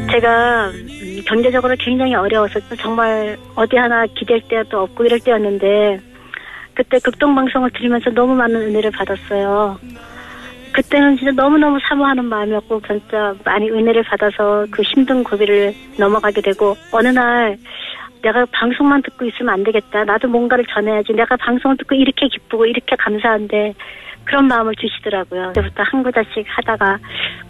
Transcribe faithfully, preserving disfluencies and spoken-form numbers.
제가 음, 경제적으로 굉장히 어려웠었죠. 정말 어디 하나 기댈 데도 없고 이럴 때였는데 그때 극동방송을 들으면서 너무 많은 은혜를 받았어요. 그때는 진짜 너무너무 사모하는 마음이었고 진짜 많이 은혜를 받아서 그 힘든 고비를 넘어가게 되고 어느 날 내가 방송만 듣고 있으면 안 되겠다. 나도 뭔가를 전해야지. 내가 방송을 듣고 이렇게 기쁘고 이렇게 감사한데 그런 마음을 주시더라고요. 그때부터 한 구자씩 하다가